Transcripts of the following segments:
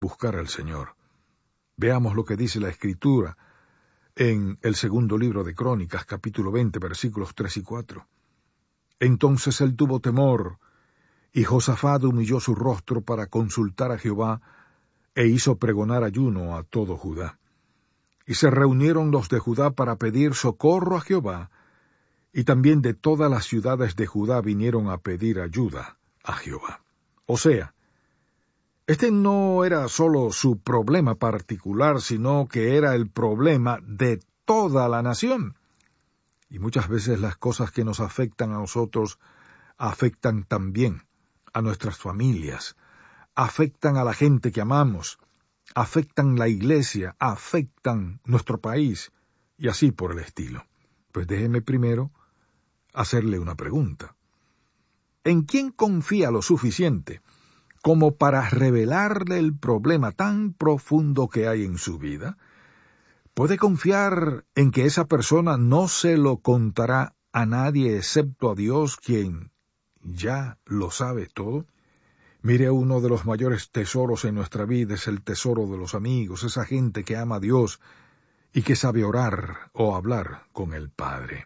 buscar al Señor. Veamos lo que dice la Escritura en el segundo libro de Crónicas, capítulo 20, versículos 3 y 4. Entonces él tuvo temor, y Josafat humilló su rostro para consultar a Jehová, e hizo pregonar ayuno a todo Judá. Y se reunieron los de Judá para pedir socorro a Jehová, y también de todas las ciudades de Judá vinieron a pedir ayuda a Jehová. O sea, este no era solo su problema particular, sino que era el problema de toda la nación. Y muchas veces las cosas que nos afectan a nosotros afectan también a nuestras familias, afectan a la gente que amamos, afectan la iglesia, afectan nuestro país, y así por el estilo. Pues déjeme primero hacerle una pregunta. ¿En quién confía lo suficiente como para revelarle el problema tan profundo que hay en su vida? ¿Puede confiar en que esa persona no se lo contará a nadie excepto a Dios, quien ya lo sabe todo? Mire, uno de los mayores tesoros en nuestra vida es el tesoro de los amigos, esa gente que ama a Dios y que sabe orar o hablar con el Padre.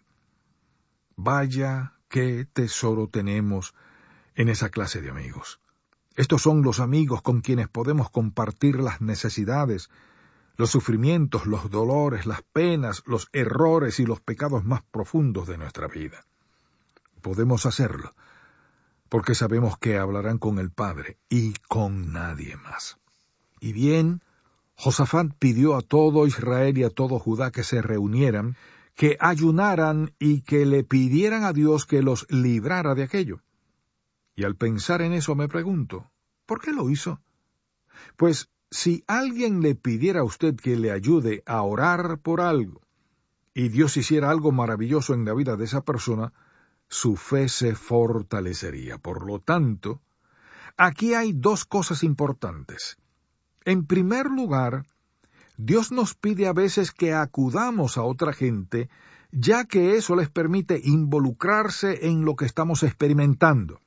Vaya qué tesoro tenemos en esa clase de amigos. Estos son los amigos con quienes podemos compartir las necesidades, los sufrimientos, los dolores, las penas, los errores y los pecados más profundos de nuestra vida. Podemos hacerlo porque sabemos que hablarán con el Padre y con nadie más. Y bien, Josafat pidió a todo Israel y a todo Judá que se reunieran, que ayunaran y que le pidieran a Dios que los librara de aquello. Y al pensar en eso me pregunto, ¿por qué lo hizo? Pues si alguien le pidiera a usted que le ayude a orar por algo, y Dios hiciera algo maravilloso en la vida de esa persona, su fe se fortalecería. Por lo tanto, aquí hay dos cosas importantes. En primer lugar, Dios nos pide a veces que acudamos a otra gente, ya que eso les permite involucrarse en lo que estamos experimentando.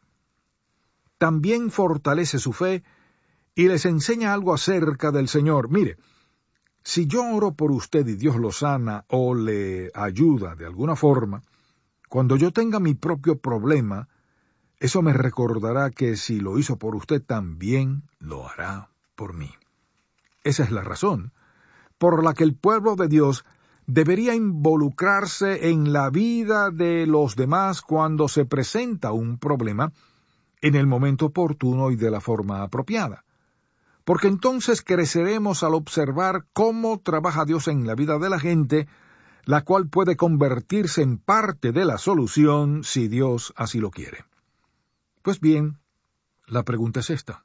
También fortalece su fe y les enseña algo acerca del Señor. Mire, si yo oro por usted y Dios lo sana o le ayuda de alguna forma, cuando yo tenga mi propio problema, eso me recordará que si lo hizo por usted, también lo hará por mí. Esa es la razón por la que el pueblo de Dios debería involucrarse en la vida de los demás cuando se presenta un problema en el momento oportuno y de la forma apropiada. Porque entonces creceremos al observar cómo trabaja Dios en la vida de la gente, la cual puede convertirse en parte de la solución si Dios así lo quiere. Pues bien, la pregunta es esta.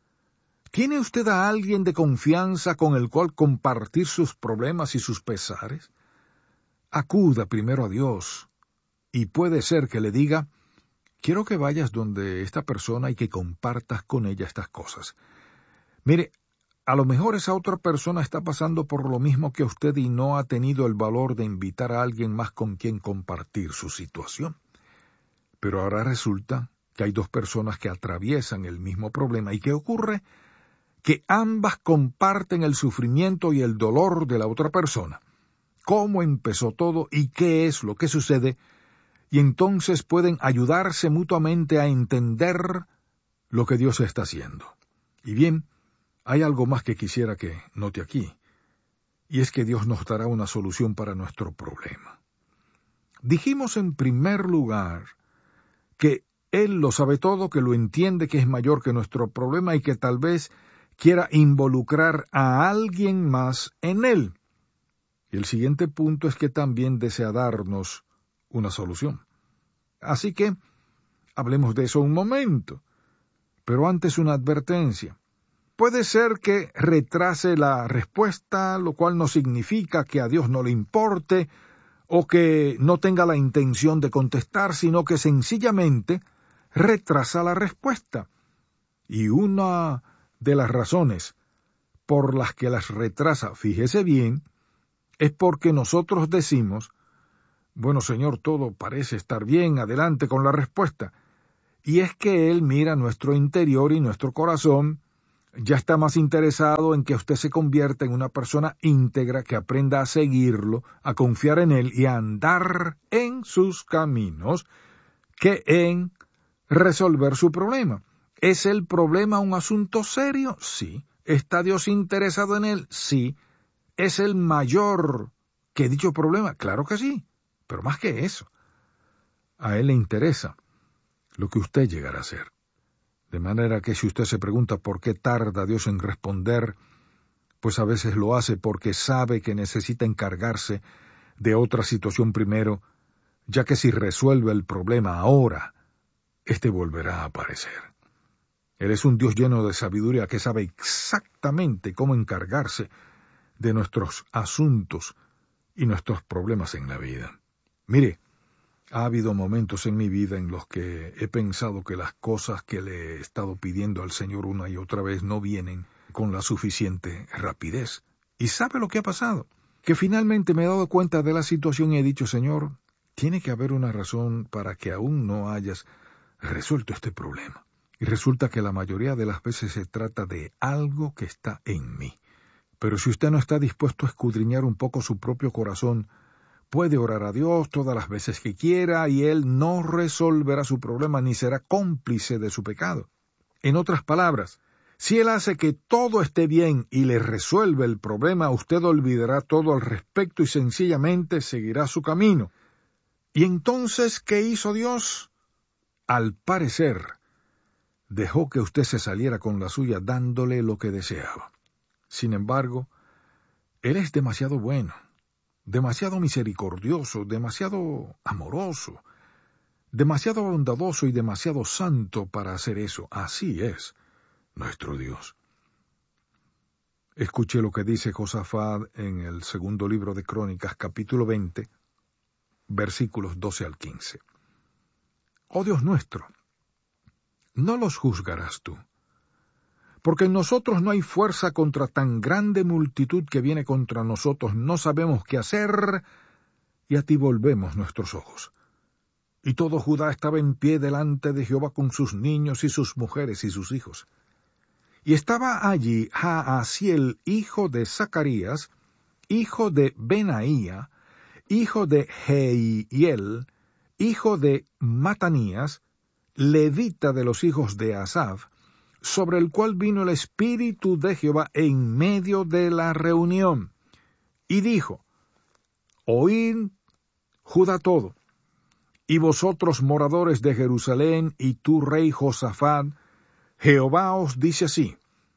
¿Tiene usted a alguien de confianza con el cual compartir sus problemas y sus pesares? Acuda primero a Dios, y puede ser que le diga, quiero que vayas donde esta persona y que compartas con ella estas cosas. Mire, a lo mejor esa otra persona está pasando por lo mismo que usted y no ha tenido el valor de invitar a alguien más con quien compartir su situación. Pero ahora resulta que hay dos personas que atraviesan el mismo problema. ¿Y qué ocurre? Que ambas comparten el sufrimiento y el dolor de la otra persona. ¿Cómo empezó todo y qué es lo que sucede? Y entonces pueden ayudarse mutuamente a entender lo que Dios está haciendo. Y bien, hay algo más que quisiera que note aquí, y es que Dios nos dará una solución para nuestro problema. Dijimos en primer lugar que Él lo sabe todo, que lo entiende, que es mayor que nuestro problema y que tal vez quiera involucrar a alguien más en él. Y el siguiente punto es que también desea darnos una solución. Así que hablemos de eso un momento, pero antes una advertencia. Puede ser que retrase la respuesta, lo cual no significa que a Dios no le importe o que no tenga la intención de contestar, sino que sencillamente retrasa la respuesta. Y una de las razones por las que las retrasa, fíjese bien, es porque nosotros decimos, bueno, Señor, todo parece estar bien, adelante con la respuesta. Y es que Él mira nuestro interior y nuestro corazón, ya está más interesado en que usted se convierta en una persona íntegra que aprenda a seguirlo, a confiar en él y a andar en sus caminos, que en resolver su problema. ¿Es el problema un asunto serio? Sí. ¿Está Dios interesado en él? Sí. ¿Es el mayor que dicho problema? Claro que sí. Pero más que eso, a él le interesa lo que usted llegará a ser. De manera que si usted se pregunta por qué tarda Dios en responder, pues a veces lo hace porque sabe que necesita encargarse de otra situación primero, ya que si resuelve el problema ahora, éste volverá a aparecer. Él es un Dios lleno de sabiduría que sabe exactamente cómo encargarse de nuestros asuntos y nuestros problemas en la vida. Mire, ha habido momentos en mi vida en los que he pensado que las cosas que le he estado pidiendo al Señor una y otra vez no vienen con la suficiente rapidez. ¿Y sabe lo que ha pasado? Que finalmente me he dado cuenta de la situación y he dicho, Señor, tiene que haber una razón para que aún no hayas resuelto este problema. Y resulta que la mayoría de las veces se trata de algo que está en mí. Pero si usted no está dispuesto a escudriñar un poco su propio corazón, puede orar a Dios todas las veces que quiera y Él no resolverá su problema ni será cómplice de su pecado. En otras palabras, si Él hace que todo esté bien y le resuelve el problema, usted olvidará todo al respecto y sencillamente seguirá su camino. ¿Y entonces qué hizo Dios? Al parecer, dejó que usted se saliera con la suya dándole lo que deseaba. Sin embargo, Él es demasiado bueno, demasiado misericordioso, demasiado amoroso, demasiado bondadoso y demasiado santo para hacer eso. Así es nuestro Dios. Escuche lo que dice Josafat en el segundo libro de Crónicas, capítulo 20, versículos 12 al 15. Oh Dios nuestro, no los juzgarás tú, porque en nosotros no hay fuerza contra tan grande multitud que viene contra nosotros, no sabemos qué hacer, y a ti volvemos nuestros ojos. Y todo Judá estaba en pie delante de Jehová con sus niños y sus mujeres y sus hijos. Y estaba allí Jaasiel, hijo de Zacarías, hijo de Benaía, hijo de Jehiel, hijo de Matanías, levita de los hijos de Asaf, sobre el cual vino el Espíritu de Jehová en medio de la reunión. Y dijo, oíd, Judá todo, y vosotros moradores de Jerusalén, y tú rey Josafat, Jehová os dice así,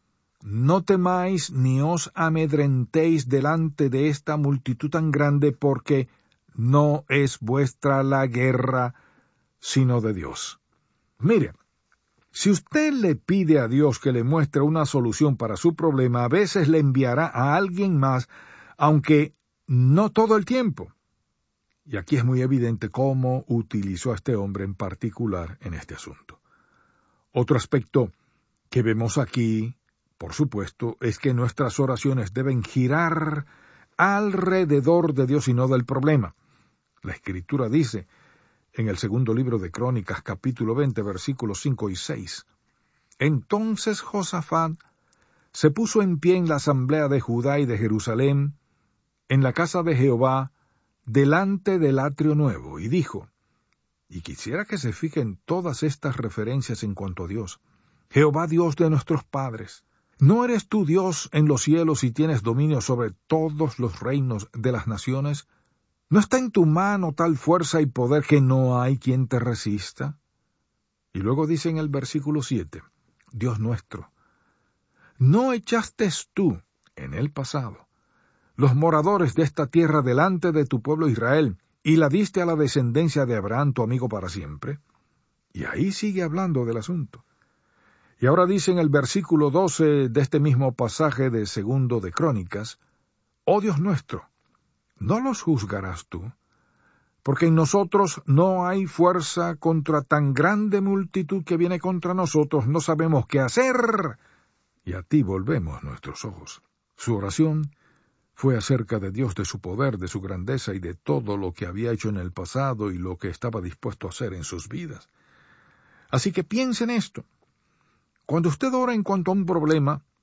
no temáis ni os amedrentéis delante de esta multitud tan grande, porque no es vuestra la guerra, sino de Dios. Mire, si usted le pide a Dios que le muestre una solución para su problema, a veces le enviará a alguien más, aunque no todo el tiempo. Y aquí es muy evidente cómo utilizó a este hombre en particular en este asunto. Otro aspecto que vemos aquí, por supuesto, es que nuestras oraciones deben girar alrededor de Dios y no del problema. La Escritura dice, en el segundo libro de Crónicas, capítulo 20, versículos 5 y 6. Entonces Josafat se puso en pie en la asamblea de Judá y de Jerusalén, en la casa de Jehová, delante del atrio nuevo, y dijo, y quisiera que se fijen todas estas referencias en cuanto a Dios. Jehová Dios de nuestros padres, ¿no eres tú Dios en los cielos y tienes dominio sobre todos los reinos de las naciones? ¿No está en tu mano tal fuerza y poder que no hay quien te resista? Y luego dice en el versículo 7, Dios nuestro, ¿no echaste tú, en el pasado, los moradores de esta tierra delante de tu pueblo Israel, y la diste a la descendencia de Abraham, tu amigo para siempre? Y ahí sigue hablando del asunto. Y ahora dice en el versículo 12 de este mismo pasaje de segundo de Crónicas, oh Dios nuestro, ¿no los juzgarás tú? Porque en nosotros no hay fuerza contra tan grande multitud que viene contra nosotros, no sabemos qué hacer, y a ti volvemos nuestros ojos. Su oración fue acerca de Dios, de su poder, de su grandeza y de todo lo que había hecho en el pasado y lo que estaba dispuesto a hacer en sus vidas. Así que piense en esto. Cuando usted ora en cuanto a un problema,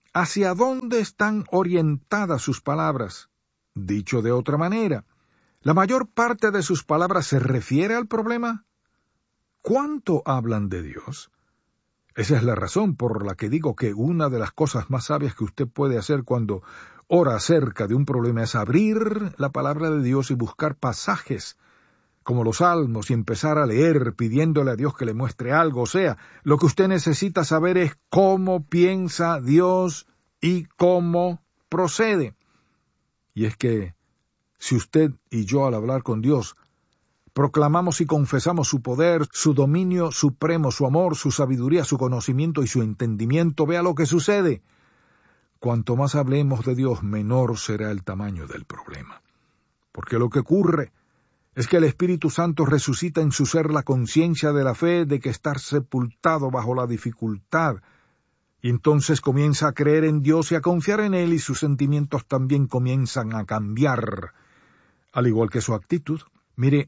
¿Hacia dónde están orientadas sus palabras? Dicho de otra manera, ¿la mayor parte de sus palabras se refiere al problema? ¿Cuánto hablan de Dios? Esa es la razón por la que digo que una de las cosas más sabias que usted puede hacer cuando ora acerca de un problema es abrir la palabra de Dios y buscar pasajes como los Salmos y empezar a leer pidiéndole a Dios que le muestre algo. O sea, lo que usted necesita saber es cómo piensa Dios y cómo procede. Y es que si usted y yo al hablar con Dios proclamamos y confesamos su poder, su dominio supremo, su amor, su sabiduría, su conocimiento y su entendimiento, vea lo que sucede. Cuanto más hablemos de Dios, menor será el tamaño del problema. Porque lo que ocurre es que el Espíritu Santo resucita en su ser la conciencia de la fe de que estar sepultado bajo la dificultad, y entonces comienza a creer en Dios y a confiar en Él, y sus sentimientos también comienzan a cambiar, al igual que su actitud. Mire,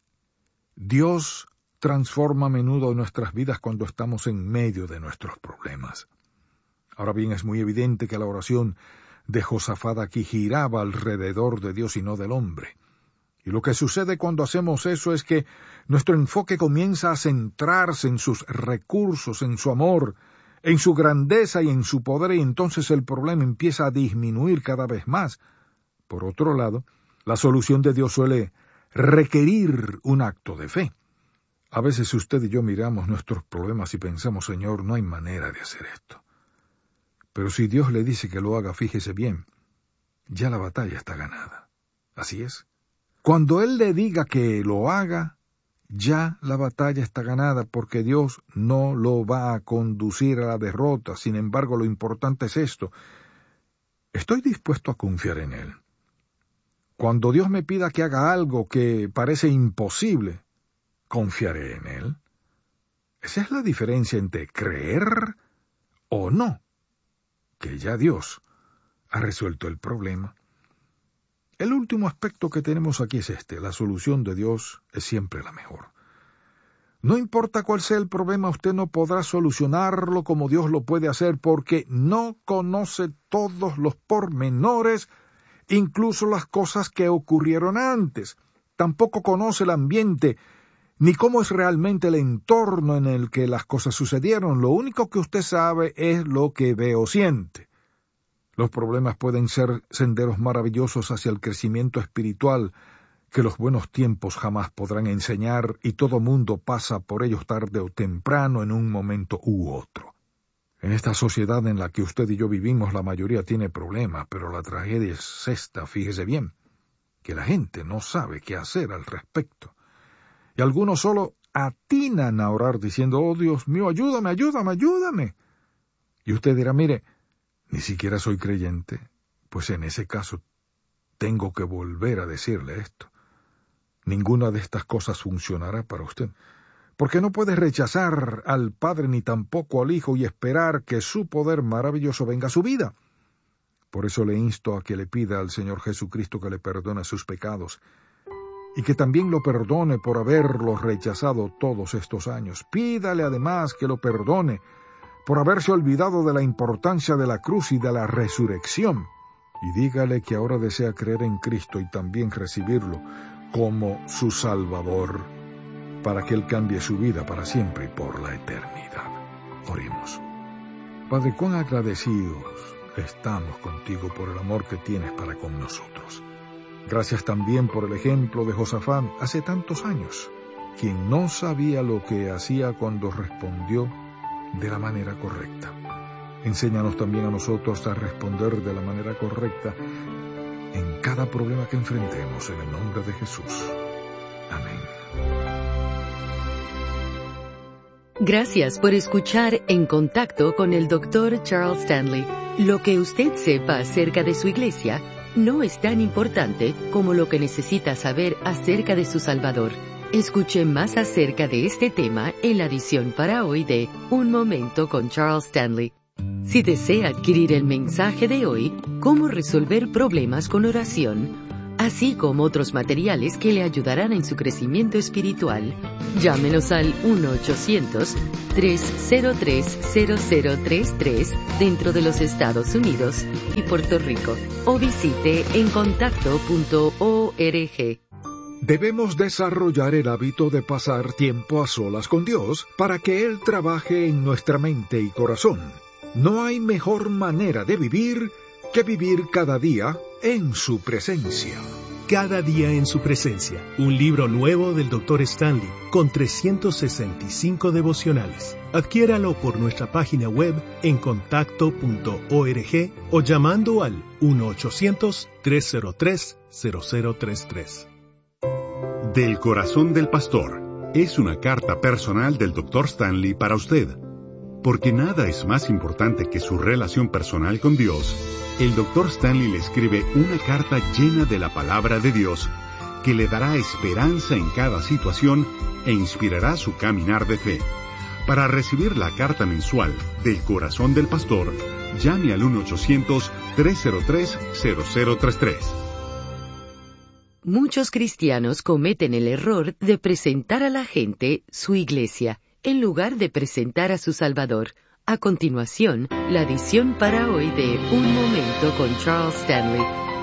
Dios transforma a menudo nuestras vidas cuando estamos en medio de nuestros problemas. Ahora bien, es muy evidente que la oración de Josafat aquí giraba alrededor de Dios y no del hombre. Y lo que sucede cuando hacemos eso es que nuestro enfoque comienza a centrarse en sus recursos, en su amor, en su grandeza y en su poder, y entonces el problema empieza a disminuir cada vez más. Por otro lado, la solución de Dios suele requerir un acto de fe. A veces usted y yo miramos nuestros problemas y pensamos, Señor, no hay manera de hacer esto. Pero si Dios le dice que lo haga, fíjese bien, ya la batalla está ganada. Así es. Cuando Él le diga que lo haga, ya la batalla está ganada, porque Dios no lo va a conducir a la derrota. Sin embargo, lo importante es esto: estoy dispuesto a confiar en Él. Cuando Dios me pida que haga algo que parece imposible, ¿confiaré en Él? Esa es la diferencia entre creer o no, que ya Dios ha resuelto el problema. El último aspecto que tenemos aquí es este: la solución de Dios es siempre la mejor. No importa cuál sea el problema, usted no podrá solucionarlo como Dios lo puede hacer, porque no conoce todos los pormenores, incluso las cosas que ocurrieron antes. Tampoco conoce el ambiente, ni cómo es realmente el entorno en el que las cosas sucedieron. Lo único que usted sabe es lo que ve o siente. Los problemas pueden ser senderos maravillosos hacia el crecimiento espiritual que los buenos tiempos jamás podrán enseñar, y todo mundo pasa por ellos tarde o temprano en un momento u otro. En esta sociedad en la que usted y yo vivimos, la mayoría tiene problemas, pero la tragedia es esta, fíjese bien, que la gente no sabe qué hacer al respecto. Y algunos solo atinan a orar diciendo, oh Dios mío, ayúdame, ayúdame, ayúdame. Y usted dirá, mire, ni siquiera soy creyente. Pues en ese caso tengo que volver a decirle esto: ninguna de estas cosas funcionará para usted, porque no puede rechazar al Padre ni tampoco al Hijo y esperar que su poder maravilloso venga a su vida. Por eso le insto a que le pida al Señor Jesucristo que le perdone sus pecados, y que también lo perdone por haberlos rechazado todos estos años. Pídale además que lo perdone por haberse olvidado de la importancia de la cruz y de la resurrección, y dígale que ahora desea creer en Cristo y también recibirlo como su Salvador, para que Él cambie su vida para siempre y por la eternidad. Oremos. Padre, cuán agradecidos estamos contigo por el amor que tienes para con nosotros. Gracias también por el ejemplo de Josafat hace tantos años, quien no sabía lo que hacía cuando respondió de la manera correcta. Enséñanos también a nosotros a responder de la manera correcta en cada problema que enfrentemos, en el nombre de Jesús. Amén. Gracias por escuchar En Contacto con el Dr. Charles Stanley. Lo que usted sepa acerca de su iglesia no es tan importante como lo que necesita saber acerca de su Salvador. Escuche más acerca de este tema en la edición para hoy de Un Momento con Charles Stanley. Si desea adquirir el mensaje de hoy, Cómo resolver problemas con oración, así como otros materiales que le ayudarán en su crecimiento espiritual. Llámenos al 1-800-303-0033 dentro de los Estados Unidos y Puerto Rico, o visite encontacto.org. Debemos desarrollar el hábito de pasar tiempo a solas con Dios para que Él trabaje en nuestra mente y corazón. No hay mejor manera de vivir que vivir cada día en su presencia. Cada día en su presencia, un libro nuevo del Dr. Stanley, con 365 devocionales. Adquiéralo por nuestra página web encontacto.org o llamando al 1-800-303-0033. Del corazón del pastor es una carta personal del Dr. Stanley para usted. Porque nada es más importante que su relación personal con Dios, el Dr. Stanley le escribe una carta llena de la palabra de Dios que le dará esperanza en cada situación e inspirará su caminar de fe. Para recibir la carta mensual del corazón del pastor, llame al 1-800-303-0033. Muchos cristianos cometen el error de presentar a la gente su iglesia, en lugar de presentar a su Salvador. A continuación, la edición para hoy de Un Momento con Charles Stanley.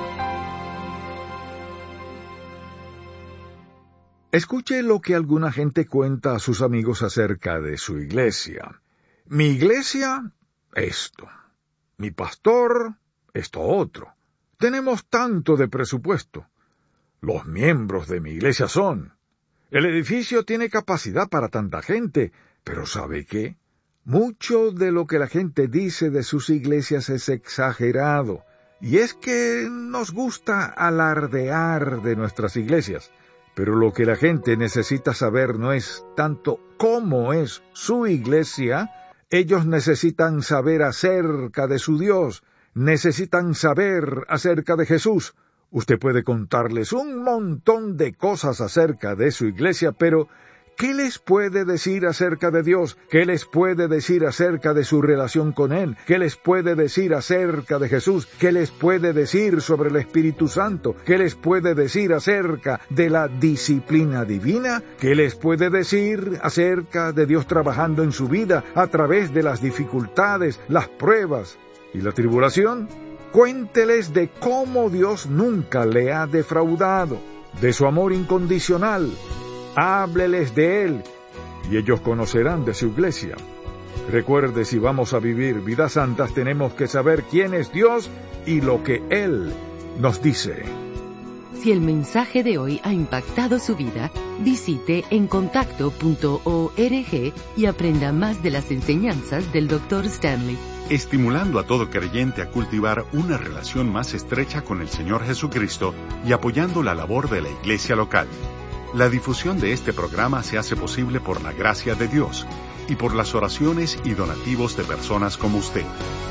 Escuche lo que alguna gente cuenta a sus amigos acerca de su iglesia. Mi iglesia, esto. Mi pastor, esto otro. Tenemos tanto de presupuesto. Los miembros de mi iglesia son. El edificio tiene capacidad para tanta gente, pero ¿sabe qué? Mucho de lo que la gente dice de sus iglesias es exagerado, y es que nos gusta alardear de nuestras iglesias, pero lo que la gente necesita saber no es tanto cómo es su iglesia, ellos necesitan saber acerca de su Dios, necesitan saber acerca de Jesús. Usted puede contarles un montón de cosas acerca de su iglesia, pero ¿qué les puede decir acerca de Dios? ¿Qué les puede decir acerca de su relación con Él? ¿Qué les puede decir acerca de Jesús? ¿Qué les puede decir sobre el Espíritu Santo? ¿Qué les puede decir acerca de la disciplina divina? ¿Qué les puede decir acerca de Dios trabajando en su vida a través de las dificultades, las pruebas y la tribulación? Cuénteles de cómo Dios nunca le ha defraudado, de su amor incondicional. Hábleles de Él, y ellos conocerán de su iglesia. Recuerde, si vamos a vivir vidas santas, tenemos que saber quién es Dios y lo que Él nos dice. Si el mensaje de hoy ha impactado su vida, visite encontacto.org y aprenda más de las enseñanzas del Dr. Stanley. Estimulando a todo creyente a cultivar una relación más estrecha con el Señor Jesucristo y apoyando la labor de la iglesia local. La difusión de este programa se hace posible por la gracia de Dios y por las oraciones y donativos de personas como usted.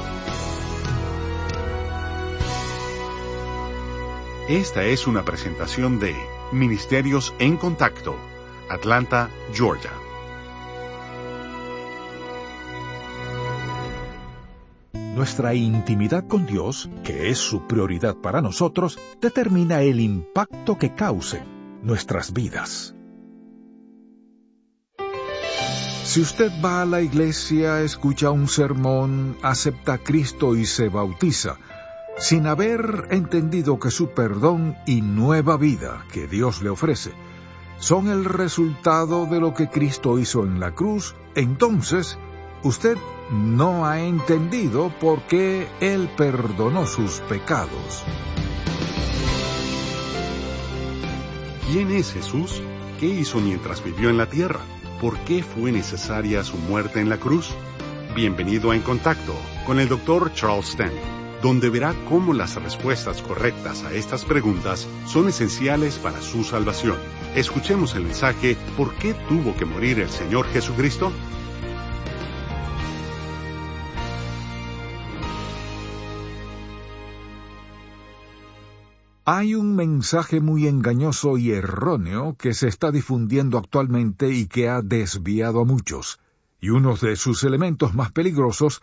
Esta es una presentación de Ministerios en Contacto, Atlanta, Georgia. Nuestra intimidad con Dios, que es su prioridad para nosotros, determina el impacto que causen nuestras vidas. Si usted va a la iglesia, escucha un sermón, acepta a Cristo y se bautiza, sin haber entendido que su perdón y nueva vida que Dios le ofrece son el resultado de lo que Cristo hizo en la cruz, entonces usted no ha entendido por qué Él perdonó sus pecados. ¿Quién es Jesús? ¿Qué hizo mientras vivió en la tierra? ¿Por qué fue necesaria su muerte en la cruz? Bienvenido a En Contacto con el Dr. Charles Stanley, donde verá cómo las respuestas correctas a estas preguntas son esenciales para su salvación. Escuchemos el mensaje ¿Por qué tuvo que morir el Señor Jesucristo? Hay un mensaje muy engañoso y erróneo que se está difundiendo actualmente y que ha desviado a muchos, y uno de sus elementos más peligrosos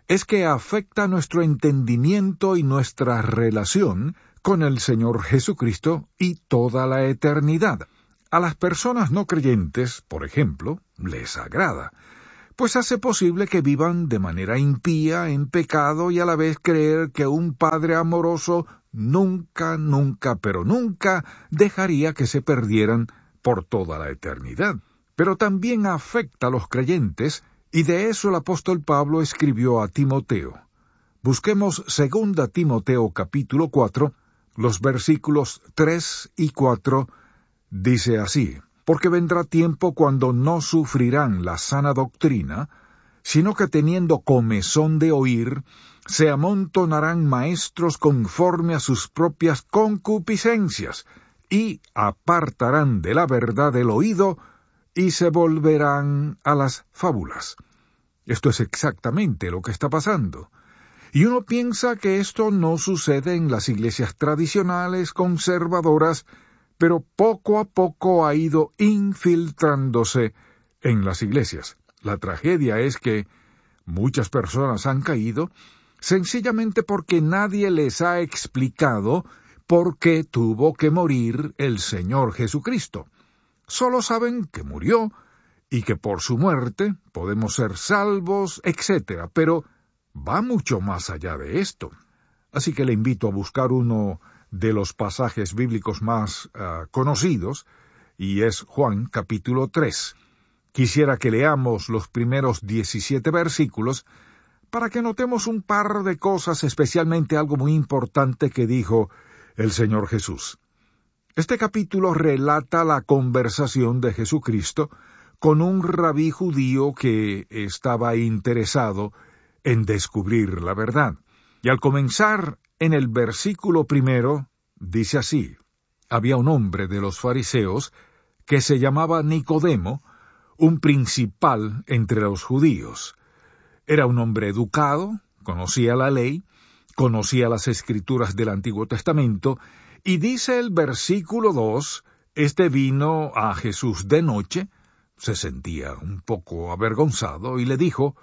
es que afecta nuestro entendimiento y nuestra relación con el Señor Jesucristo y toda la eternidad. A las personas no creyentes, por ejemplo, les agrada, pues hace posible que vivan de manera impía, en pecado, y a la vez creer que un Padre amoroso nunca, pero nunca dejaría que se perdieran por toda la eternidad. Pero también afecta a los creyentes, y de eso el apóstol Pablo escribió a Timoteo. Busquemos 2 Timoteo capítulo 4, los versículos 3 y 4, dice así: porque vendrá tiempo cuando no sufrirán la sana doctrina, sino que teniendo comezón de oír, se amontonarán maestros conforme a sus propias concupiscencias, y apartarán de la verdad el oído, y se volverán a las fábulas. Esto es exactamente lo que está pasando. Y uno piensa que esto no sucede en las iglesias tradicionales, conservadoras, pero poco a poco ha ido infiltrándose en las iglesias. La tragedia es que muchas personas han caído sencillamente porque nadie les ha explicado por qué tuvo que morir el Señor Jesucristo. Solo saben que murió y que por su muerte podemos ser salvos, etc., pero va mucho más allá de esto. Así que le invito a buscar uno de los pasajes bíblicos más conocidos, y es Juan capítulo 3. Quisiera que leamos los primeros 17 versículos para que notemos un par de cosas, especialmente algo muy importante que dijo el Señor Jesús. Este capítulo relata la conversación de Jesucristo con un rabí judío que estaba interesado en descubrir la verdad. Y al comenzar en el versículo 1, dice así: había un hombre de los fariseos que se llamaba Nicodemo, un principal entre los judíos. Era un hombre educado, conocía la ley, conocía las escrituras del Antiguo Testamento, y dice el versículo 2, este vino a Jesús de noche, se sentía un poco avergonzado, y le dijo: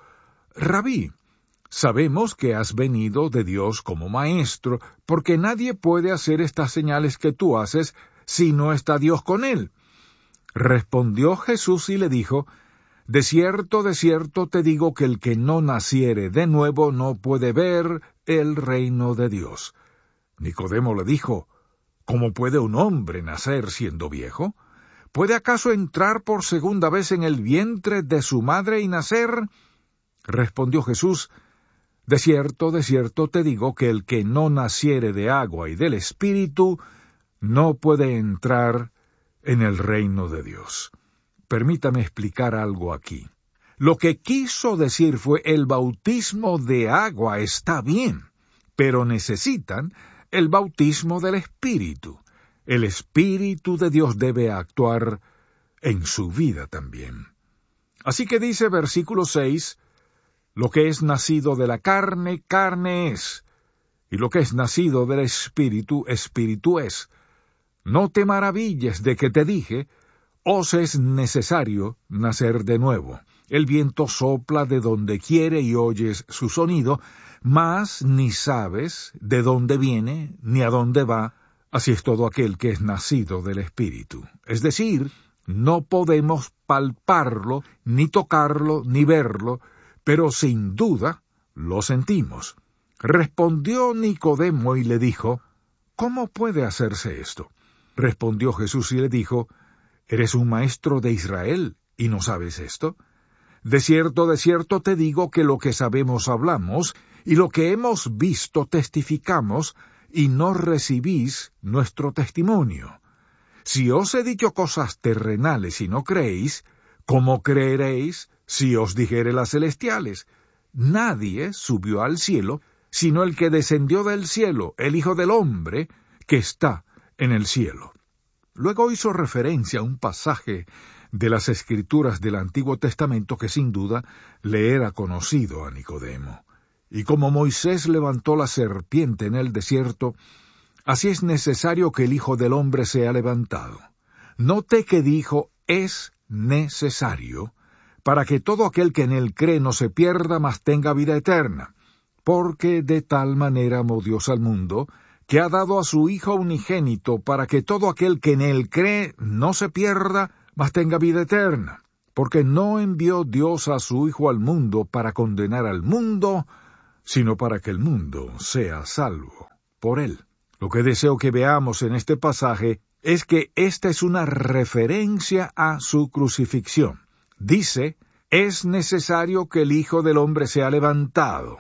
Rabí, sabemos que has venido de Dios como maestro, porque nadie puede hacer estas señales que tú haces si no está Dios con él. Respondió Jesús y le dijo: de cierto te digo que el que no naciere de nuevo no puede ver el reino de Dios. Nicodemo le dijo: ¿cómo puede un hombre nacer siendo viejo? ¿Puede acaso entrar por segunda vez en el vientre de su madre y nacer? Respondió Jesús: de cierto te digo que el que no naciere de agua y del Espíritu no puede entrar en el reino de Dios. Permítame explicar algo aquí. Lo que quiso decir fue: el bautismo de agua está bien, pero necesitan el bautismo del Espíritu. El Espíritu de Dios debe actuar en su vida también. Así que dice versículo 6, lo que es nacido de la carne, carne es, y lo que es nacido del Espíritu, Espíritu es. No te maravilles de que te dije: os es necesario nacer de nuevo. El viento sopla de donde quiere y oyes su sonido, mas ni sabes de dónde viene ni a dónde va. Así es todo aquel que es nacido del Espíritu. Es decir, no podemos palparlo, ni tocarlo, ni verlo, pero sin duda lo sentimos. Respondió Nicodemo y le dijo: ¿cómo puede hacerse esto? Respondió Jesús y le dijo: ¿eres un maestro de Israel y no sabes esto? De cierto te digo que lo que sabemos hablamos, y lo que hemos visto testificamos, y no recibís nuestro testimonio. Si os he dicho cosas terrenales y no creéis, ¿cómo creeréis si os dijere las celestiales? Nadie subió al cielo, sino el que descendió del cielo, el Hijo del Hombre, que está en el cielo. Luego hizo referencia a un pasaje de las Escrituras del Antiguo Testamento que sin duda le era conocido a Nicodemo. Y como Moisés levantó la serpiente en el desierto, así es necesario que el Hijo del Hombre sea levantado. Note que dijo: es necesario, para que todo aquel que en él cree no se pierda, mas tenga vida eterna. Porque de tal manera amó Dios al mundo, que ha dado a su Hijo unigénito, para que todo aquel que en él cree no se pierda, mas tenga vida eterna. Porque no envió Dios a su Hijo al mundo para condenar al mundo, sino para que el mundo sea salvo por él. Lo que deseo que veamos en este pasaje es que esta es una referencia a su crucifixión. Dice, es necesario que el Hijo del Hombre sea levantado.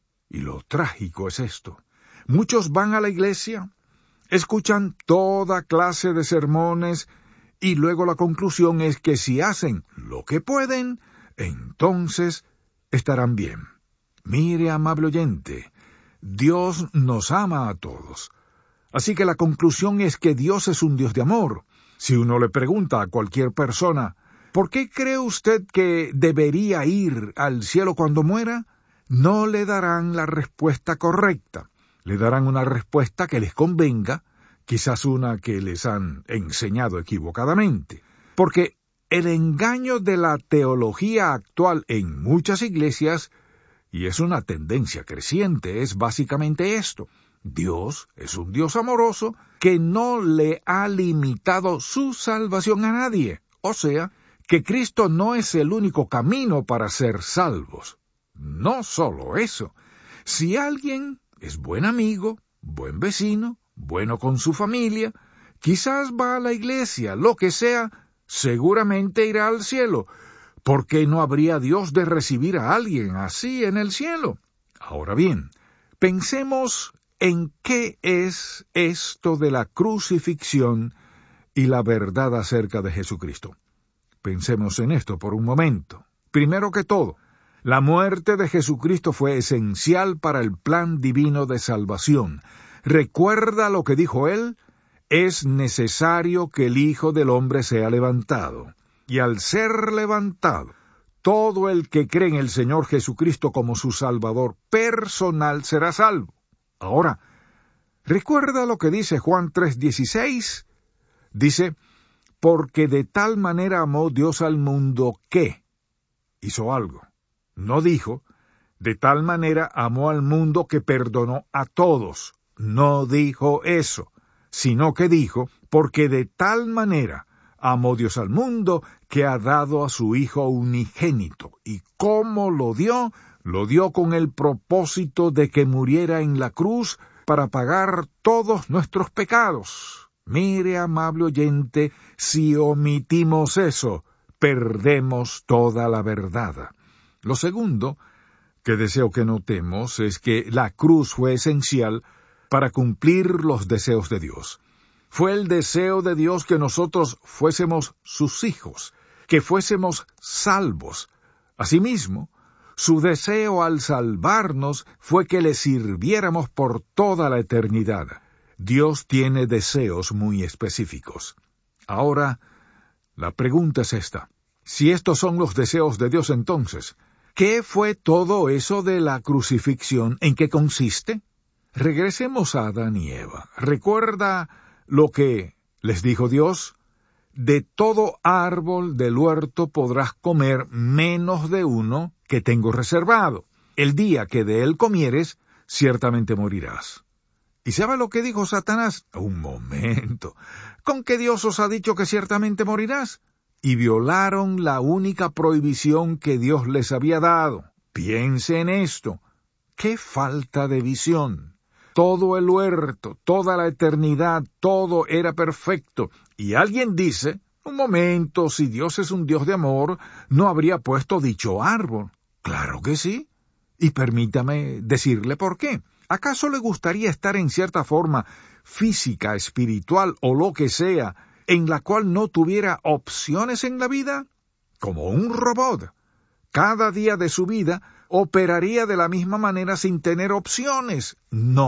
Y lo trágico es esto. Muchos van a la iglesia, escuchan toda clase de sermones, y luego la conclusión es que si hacen lo que pueden, entonces estarán bien. Mire, amable oyente, Dios nos ama a todos. Así que la conclusión es que Dios es un Dios de amor. Si uno le pregunta a cualquier persona, ¿por qué cree usted que debería ir al cielo cuando muera? No le darán la respuesta correcta. Le darán una respuesta que les convenga, quizás una que les han enseñado equivocadamente. Porque el engaño de la teología actual en muchas iglesias, y es una tendencia creciente, es básicamente esto. Dios es un Dios amoroso que no le ha limitado su salvación a nadie. O sea, que Cristo no es el único camino para ser salvos. No solo eso. Si alguien es buen amigo, buen vecino, bueno con su familia, quizás va a la iglesia, lo que sea, seguramente irá al cielo. ¿Por qué no habría Dios de recibir a alguien así en el cielo? Ahora bien, pensemos en qué es esto de la crucifixión y la verdad acerca de Jesucristo. Pensemos en esto por un momento. Primero que todo, la muerte de Jesucristo fue esencial para el plan divino de salvación. ¿Recuerda lo que dijo él? Es necesario que el Hijo del Hombre sea levantado. Y al ser levantado, todo el que cree en el Señor Jesucristo como su Salvador personal será salvo. Ahora, ¿recuerda lo que dice Juan 3:16? Dice, porque de tal manera amó Dios al mundo que hizo algo. No dijo, de tal manera amó al mundo que perdonó a todos. No dijo eso, sino que dijo, porque de tal manera amó Dios al mundo que ha dado a su Hijo unigénito. ¿Y cómo lo dio? Lo dio con el propósito de que muriera en la cruz para pagar todos nuestros pecados. Mire, amable oyente, si omitimos eso, perdemos toda la verdad. Lo segundo que deseo que notemos es que la cruz fue esencial para cumplir los deseos de Dios. Fue el deseo de Dios que nosotros fuésemos sus hijos, que fuésemos salvos. Asimismo, su deseo al salvarnos fue que le sirviéramos por toda la eternidad. Dios tiene deseos muy específicos. Ahora, la pregunta es esta. Si estos son los deseos de Dios, entonces, ¿qué fue todo eso de la crucifixión? ¿En qué consiste? Regresemos a Adán y Eva. ¿Recuerda lo que les dijo Dios? De todo árbol del huerto podrás comer menos de uno que tengo reservado. El día que de él comieres, ciertamente morirás. ¿Y sabe lo que dijo Satanás? Un momento. ¿Con qué Dios os ha dicho que ciertamente morirás? Y violaron la única prohibición que Dios les había dado. Piense en esto. ¡Qué falta de visión! Todo el huerto, toda la eternidad, todo era perfecto. Y alguien dice, un momento, si Dios es un Dios de amor, ¿no habría puesto dicho árbol? Claro que sí. Y permítame decirle por qué. ¿Acaso le gustaría estar en cierta forma física, espiritual o lo que sea, en la cual no tuviera opciones en la vida? Como un robot. Cada día de su vida operaría de la misma manera sin tener opciones.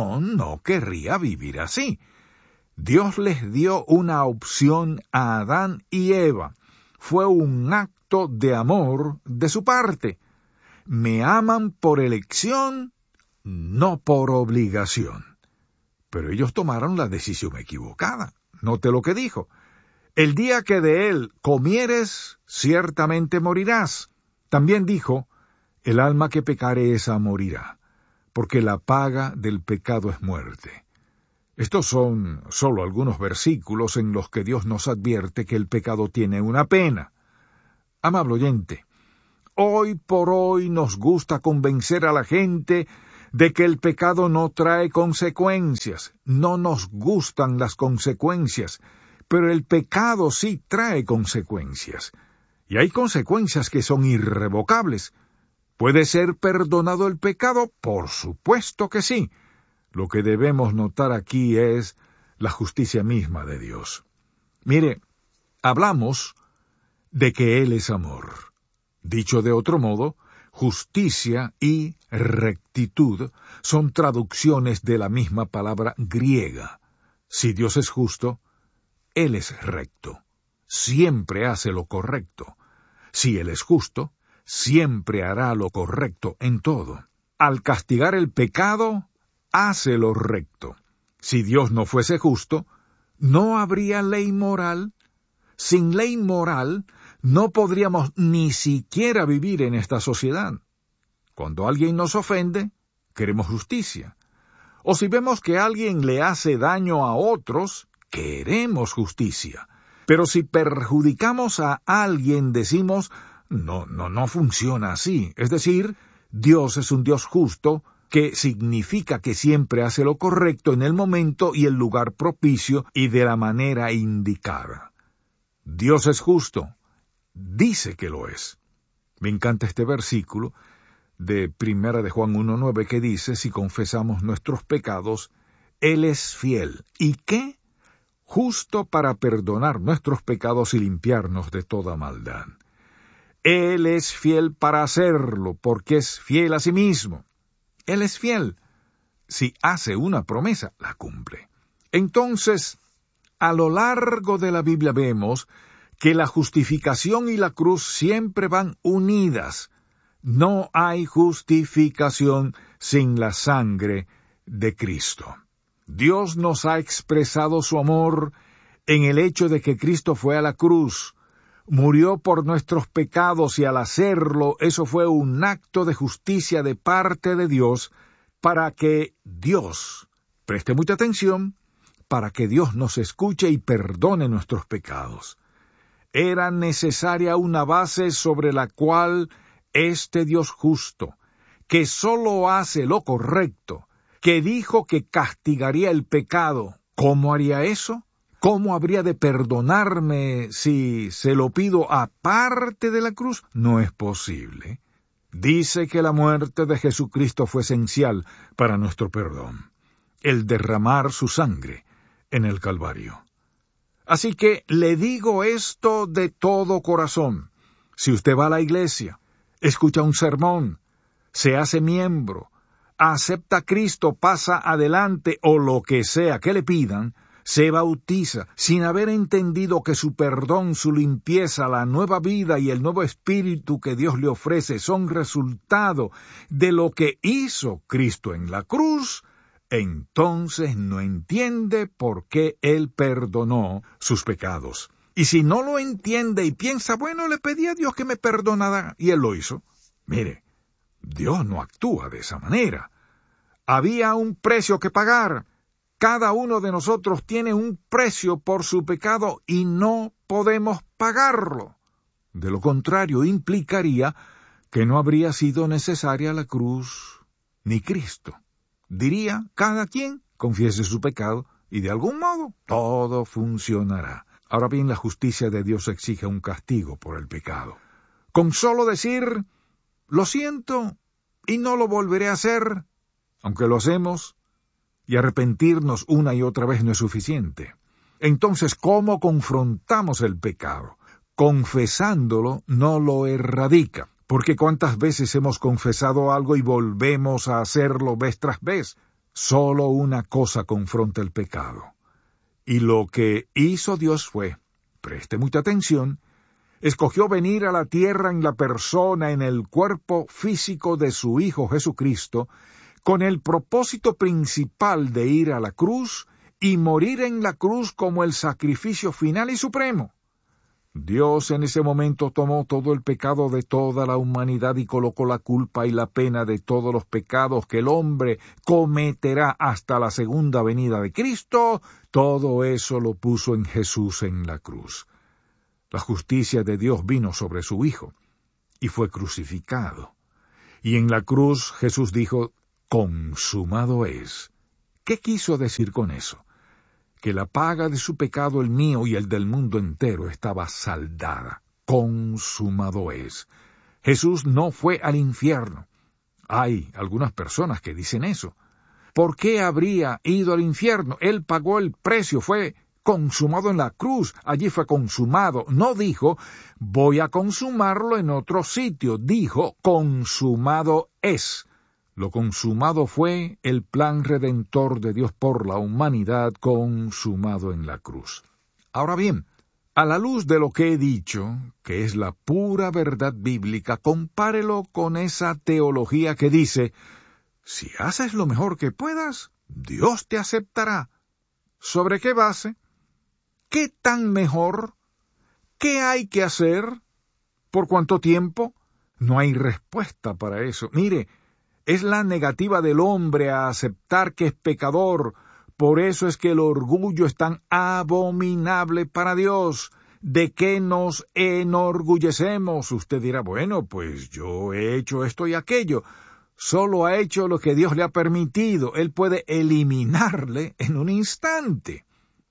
No querría vivir así. Dios les dio una opción a Adán y Eva. Fue un acto de amor de su parte. Me aman por elección, no por obligación. Pero ellos tomaron la decisión equivocada. Note lo que dijo. El día que de él comieres, ciertamente morirás. También dijo, el alma que pecare esa morirá, porque la paga del pecado es muerte. Estos son solo algunos versículos en los que Dios nos advierte que el pecado tiene una pena. Amable oyente, hoy por hoy nos gusta convencer a la gente de que el pecado no trae consecuencias. No nos gustan las consecuencias, pero el pecado sí trae consecuencias. Y hay consecuencias que son irrevocables. ¿Puede ser perdonado el pecado? Por supuesto que sí. Lo que debemos notar aquí es la justicia misma de Dios. Mire, hablamos de que Él es amor. Dicho de otro modo, justicia y rectitud son traducciones de la misma palabra griega. Si Dios es justo, Él es recto. Siempre hace lo correcto. Si Él es justo, siempre hará lo correcto en todo. Al castigar el pecado, hace lo recto. Si Dios no fuese justo, no habría ley moral. Sin ley moral, no podríamos ni siquiera vivir en esta sociedad. Cuando alguien nos ofende, queremos justicia. O si vemos que alguien le hace daño a otros, queremos justicia. Pero si perjudicamos a alguien, decimos, no funciona así. Es decir, Dios es un Dios justo, que significa que siempre hace lo correcto en el momento y el lugar propicio y de la manera indicada. Dios es justo. Dice que lo es. Me encanta este versículo de 1 de Juan 1:9 que dice, si confesamos nuestros pecados, Él es fiel. ¿Y qué? Justo para perdonar nuestros pecados y limpiarnos de toda maldad. Él es fiel para hacerlo, porque es fiel a sí mismo. Él es fiel. Si hace una promesa, la cumple. Entonces, a lo largo de la Biblia vemos que la justificación y la cruz siempre van unidas. No hay justificación sin la sangre de Cristo. Dios nos ha expresado su amor en el hecho de que Cristo fue a la cruz, murió por nuestros pecados y al hacerlo, eso fue un acto de justicia de parte de Dios para que Dios, preste mucha atención, para que Dios nos escuche y perdone nuestros pecados. Era necesaria una base sobre la cual este Dios justo, que solo hace lo correcto, que dijo que castigaría el pecado, ¿cómo haría eso? ¿Cómo habría de perdonarme si se lo pido aparte de la cruz? No es posible. Dice que la muerte de Jesucristo fue esencial para nuestro perdón, el derramar su sangre en el Calvario. Así que le digo esto de todo corazón. Si usted va a la iglesia, escucha un sermón, se hace miembro, acepta a Cristo, pasa adelante o lo que sea que le pidan, se bautiza sin haber entendido que su perdón, su limpieza, la nueva vida y el nuevo espíritu que Dios le ofrece son resultado de lo que hizo Cristo en la cruz, entonces no entiende por qué Él perdonó sus pecados. Y si no lo entiende y piensa, bueno, le pedí a Dios que me perdonara, y Él lo hizo. Mire, Dios no actúa de esa manera. Había un precio que pagar. Cada uno de nosotros tiene un precio por su pecado y no podemos pagarlo. De lo contrario, implicaría que no habría sido necesaria la cruz ni Cristo. Diría, cada quien confiese su pecado y de algún modo todo funcionará. Ahora bien, la justicia de Dios exige un castigo por el pecado. Con solo decir, lo siento y no lo volveré a hacer, aunque lo hacemos, y arrepentirnos una y otra vez no es suficiente. Entonces, ¿cómo confrontamos el pecado? Confesándolo no lo erradica, porque ¿cuántas veces hemos confesado algo y volvemos a hacerlo vez tras vez? Solo una cosa confronta el pecado. Y lo que hizo Dios fue, preste mucha atención, escogió venir a la tierra en la persona, en el cuerpo físico de su Hijo Jesucristo, con el propósito principal de ir a la cruz y morir en la cruz como el sacrificio final y supremo. Dios en ese momento tomó todo el pecado de toda la humanidad y colocó la culpa y la pena de todos los pecados que el hombre cometerá hasta la segunda venida de Cristo. Todo eso lo puso en Jesús en la cruz. La justicia de Dios vino sobre su Hijo y fue crucificado. Y en la cruz Jesús dijo, consumado es. ¿Qué quiso decir con eso? Que la paga de su pecado, el mío y el del mundo entero, estaba saldada. Consumado es. Jesús no fue al infierno. Hay algunas personas que dicen eso. ¿Por qué habría ido al infierno? Él pagó el precio, fue consumado en la cruz. Allí fue consumado. No dijo, voy a consumarlo en otro sitio. Dijo, consumado es. Lo consumado fue el plan redentor de Dios por la humanidad consumado en la cruz. Ahora bien, a la luz de lo que he dicho, que es la pura verdad bíblica, compárelo con esa teología que dice, si haces lo mejor que puedas, Dios te aceptará. ¿Sobre qué base? ¿Qué tan mejor? ¿Qué hay que hacer? ¿Por cuánto tiempo? No hay respuesta para eso. Mire, es la negativa del hombre a aceptar que es pecador. Por eso es que el orgullo es tan abominable para Dios. ¿De qué nos enorgullecemos? Usted dirá, bueno, pues yo he hecho esto y aquello. Solo ha hecho lo que Dios le ha permitido. Él puede eliminarle en un instante.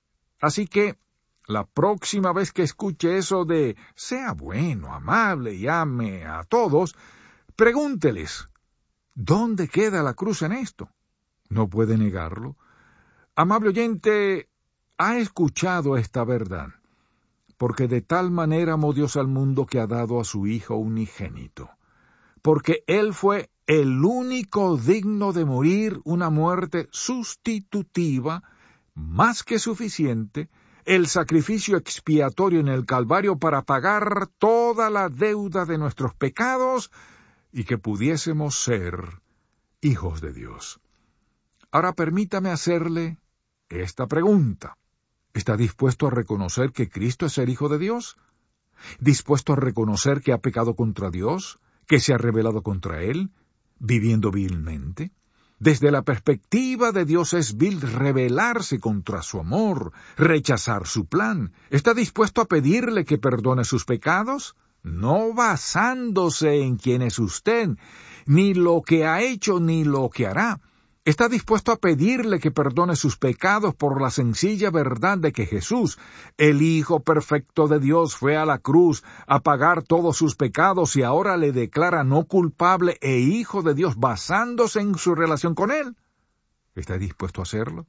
Así que, la próxima vez que escuche eso de sea bueno, amable y ame a todos, pregúnteles, ¿dónde queda la cruz en esto? No puede negarlo. Amable oyente, ha escuchado esta verdad, porque de tal manera amó Dios al mundo que ha dado a su Hijo unigénito, porque Él fue el único digno de morir una muerte sustitutiva, más que suficiente, el sacrificio expiatorio en el Calvario para pagar toda la deuda de nuestros pecados y que pudiésemos ser hijos de Dios. Ahora permítame hacerle esta pregunta. ¿Está dispuesto a reconocer que Cristo es el Hijo de Dios? ¿Dispuesto a reconocer que ha pecado contra Dios? ¿Que se ha rebelado contra Él, viviendo vilmente? Desde la perspectiva de Dios es vil rebelarse contra su amor, rechazar su plan. ¿Está dispuesto a pedirle que perdone sus pecados? No basándose en quién es usted, ni lo que ha hecho, ni lo que hará. Está dispuesto a pedirle que perdone sus pecados por la sencilla verdad de que Jesús, el Hijo perfecto de Dios, fue a la cruz a pagar todos sus pecados y ahora le declara no culpable e Hijo de Dios basándose en su relación con Él. ¿Está dispuesto a hacerlo?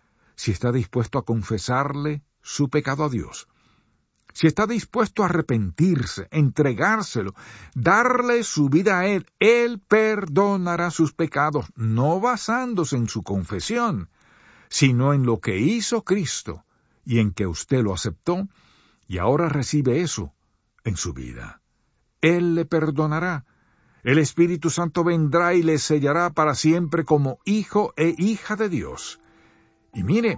Si está dispuesto a confesarle su pecado a Dios, si está dispuesto a arrepentirse, entregárselo, darle su vida a Él, Él perdonará sus pecados, no basándose en su confesión, sino en lo que hizo Cristo y en que usted lo aceptó y ahora recibe eso en su vida. Él le perdonará. El Espíritu Santo vendrá y le sellará para siempre como hijo e hija de Dios. Y mire,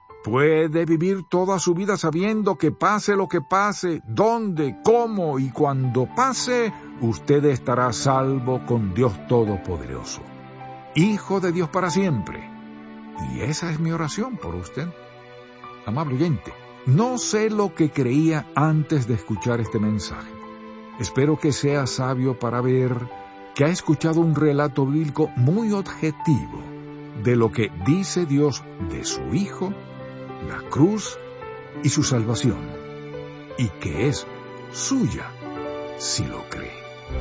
puede vivir toda su vida sabiendo que pase lo que pase, dónde, cómo y cuando pase, usted estará salvo con Dios Todopoderoso. Hijo de Dios para siempre. Y esa es mi oración por usted. Amable oyente, no sé lo que creía antes de escuchar este mensaje. Espero que sea sabio para ver que ha escuchado un relato bíblico muy objetivo de lo que dice Dios de su Hijo, la cruz y su salvación, y que es suya si lo cree.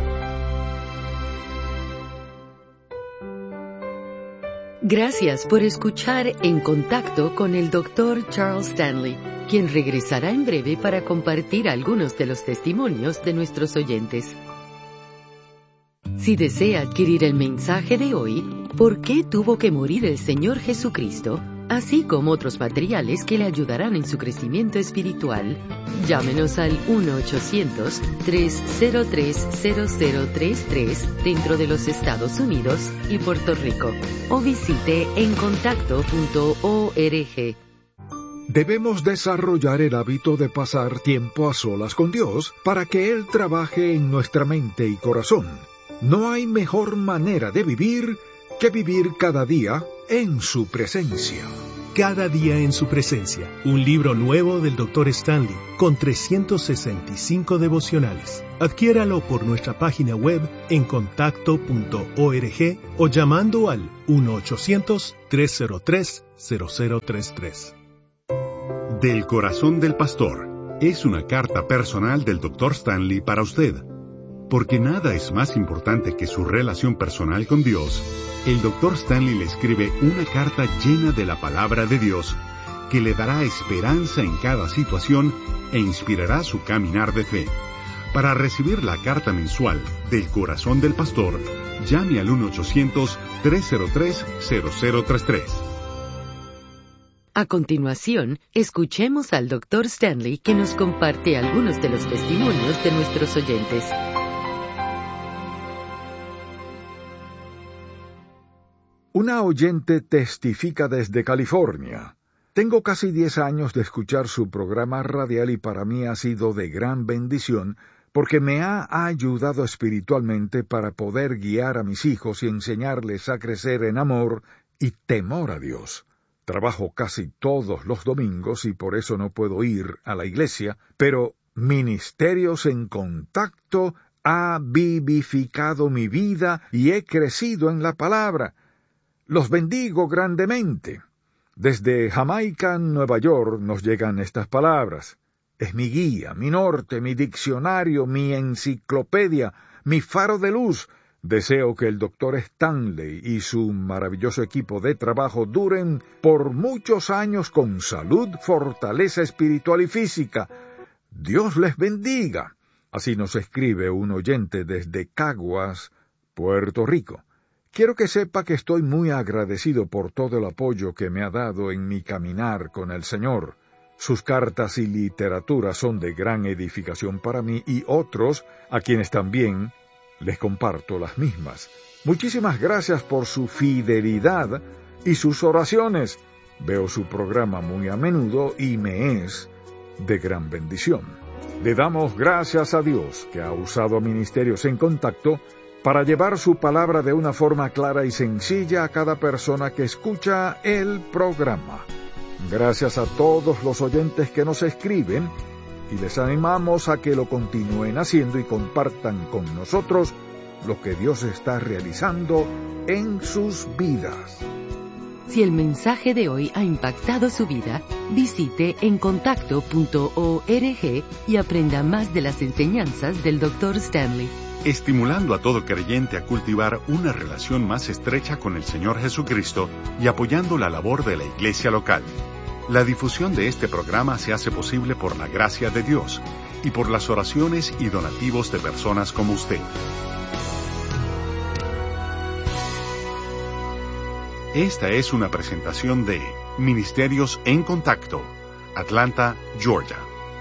Gracias por escuchar En Contacto con el Dr. Charles Stanley, quien regresará en breve para compartir algunos de los testimonios de nuestros oyentes. Si desea adquirir el mensaje de hoy, ¿por qué tuvo que morir el Señor Jesucristo?, así como otros materiales que le ayudarán en su crecimiento espiritual, llámenos al 1-800-303-0033 dentro de los Estados Unidos y Puerto Rico, o visite encontacto.org. Debemos desarrollar el hábito de pasar tiempo a solas con Dios para que Él trabaje en nuestra mente y corazón. No hay mejor manera de vivir que vivir cada día en su presencia. Cada día en su presencia, un libro nuevo del Dr. Stanley, con 365 devocionales. Adquiéralo por nuestra página web en contacto.org o llamando al 1-800-303-0033. Del corazón del pastor es una carta personal del Dr. Stanley para usted. Porque nada es más importante que su relación personal con Dios, el Dr. Stanley le escribe una carta llena de la palabra de Dios que le dará esperanza en cada situación e inspirará su caminar de fe. Para recibir la carta mensual del corazón del pastor, llame al 1-800-303-0033. A continuación, escuchemos al Dr. Stanley que nos comparte algunos de los testimonios de nuestros oyentes. Una oyente testifica desde California. Tengo casi 10 años de escuchar su programa radial y para mí ha sido de gran bendición porque me ha ayudado espiritualmente para poder guiar a mis hijos y enseñarles a crecer en amor y temor a Dios. Trabajo casi todos los domingos y por eso no puedo ir a la iglesia, pero Ministerios en Contacto ha vivificado mi vida y he crecido en la palabra. Los bendigo grandemente. Desde Jamaica, Nueva York, nos llegan estas palabras. Es mi guía, mi norte, mi diccionario, mi enciclopedia, mi faro de luz. Deseo que el Dr. Stanley y su maravilloso equipo de trabajo duren por muchos años con salud, fortaleza espiritual y física. Dios les bendiga. Así nos escribe un oyente desde Caguas, Puerto Rico. Quiero que sepa que estoy muy agradecido por todo el apoyo que me ha dado en mi caminar con el Señor. Sus cartas y literatura son de gran edificación para mí y otros a quienes también les comparto las mismas. Muchísimas gracias por su fidelidad y sus oraciones. Veo su programa muy a menudo y me es de gran bendición. Le damos gracias a Dios que ha usado Ministerios en Contacto para llevar su palabra de una forma clara y sencilla a cada persona que escucha el programa. Gracias a todos los oyentes que nos escriben y les animamos a que lo continúen haciendo y compartan con nosotros lo que Dios está realizando en sus vidas. Si el mensaje de hoy ha impactado su vida, visite encontacto.org y aprenda más de las enseñanzas del Dr. Stanley. Estimulando a todo creyente a cultivar una relación más estrecha con el Señor Jesucristo y apoyando la labor de la iglesia local. La difusión de este programa se hace posible por la gracia de Dios y por las oraciones y donativos de personas como usted. Esta es una presentación de Ministerios en Contacto, Atlanta, Georgia.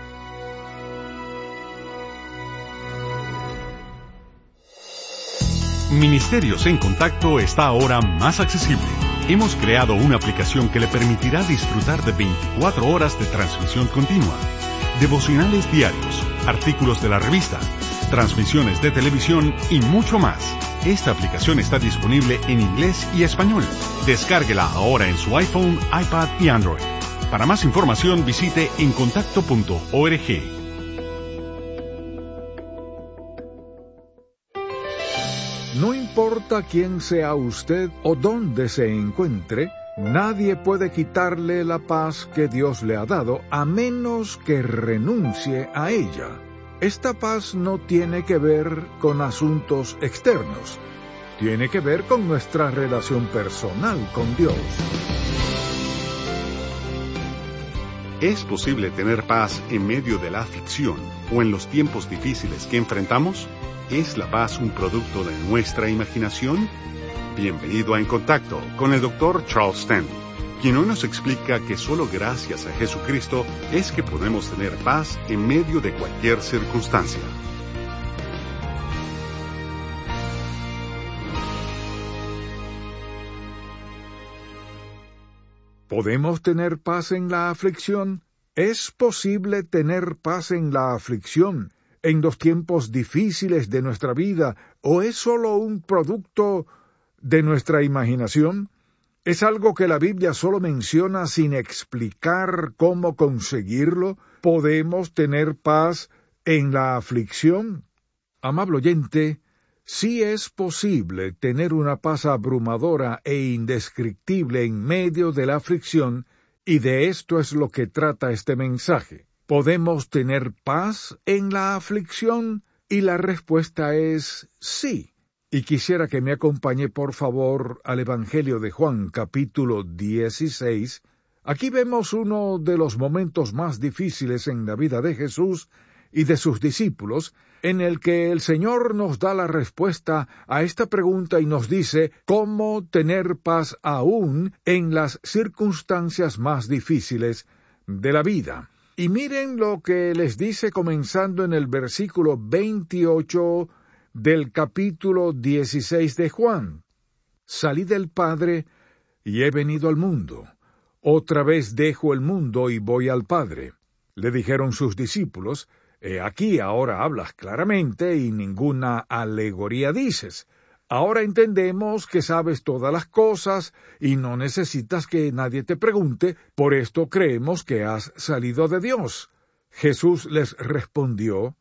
Ministerios en Contacto está ahora más accesible. Hemos creado una aplicación que le permitirá disfrutar de 24 horas de transmisión continua, devocionales diarios, artículos de la revista, transmisiones de televisión y mucho más. Esta aplicación está disponible en inglés y español. Descárguela ahora en su iPhone, iPad y Android. Para más información visite encontacto.org. No importa quién sea usted o dónde se encuentre, nadie puede quitarle la paz que Dios le ha dado a menos que renuncie a ella. Esta paz no tiene que ver con asuntos externos, tiene que ver con nuestra relación personal con Dios. ¿Es posible tener paz en medio de la aflicción o en los tiempos difíciles que enfrentamos? ¿Es la paz un producto de nuestra imaginación? Bienvenido a En Contacto con el Dr. Charles Stanley, quien hoy nos explica que solo gracias a Jesucristo es que podemos tener paz en medio de cualquier circunstancia. ¿Podemos tener paz en la aflicción? ¿Es posible tener paz en la aflicción, en los tiempos difíciles de nuestra vida, o es solo un producto de nuestra imaginación? ¿Es algo que la Biblia solo menciona sin explicar cómo conseguirlo? ¿Podemos tener paz en la aflicción? Amable oyente, sí es posible tener una paz abrumadora e indescriptible en medio de la aflicción, y de esto es lo que trata este mensaje. ¿Podemos tener paz en la aflicción? Y la respuesta es sí. Y quisiera que me acompañe por favor al Evangelio de Juan, capítulo 16. Aquí vemos uno de los momentos más difíciles en la vida de Jesús y de sus discípulos, en el que el Señor nos da la respuesta a esta pregunta y nos dice cómo tener paz aún en las circunstancias más difíciles de la vida. Y miren lo que les dice comenzando en el versículo 28 del capítulo 16 de Juan. Salí del Padre y he venido al mundo. Otra vez dejo el mundo y voy al Padre. Le dijeron sus discípulos, aquí ahora hablas claramente y ninguna alegoría dices. Ahora entendemos que sabes todas las cosas y no necesitas que nadie te pregunte, por esto creemos que has salido de Dios. Jesús les respondió,